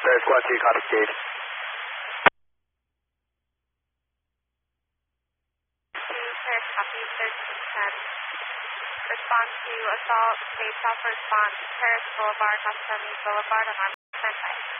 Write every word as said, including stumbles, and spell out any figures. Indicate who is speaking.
Speaker 1: Paris Squad two, copy Steve.
Speaker 2: two, Paris copy, thirteen ten. Respond to assault, state self response, Paris Boulevard, Massachusetts Boulevard, and I'm